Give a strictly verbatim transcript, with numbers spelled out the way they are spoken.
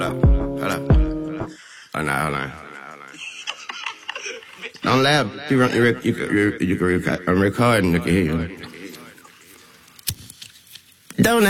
Hold up. Hold on, hold on. Don't laugh. You, run, you, you, you, you can record. I'm recording. You can hear you. Don't